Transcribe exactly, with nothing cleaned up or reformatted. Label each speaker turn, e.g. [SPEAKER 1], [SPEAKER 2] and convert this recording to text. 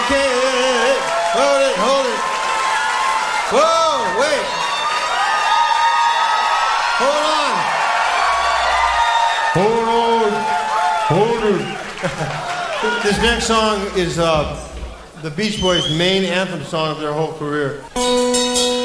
[SPEAKER 1] Okay, hey, hey, hey. Hold it, hold it. Whoa, wait. Hold on. Hold on. Hold it. This next song is uh, the Beach Boys' main anthem song of their whole career.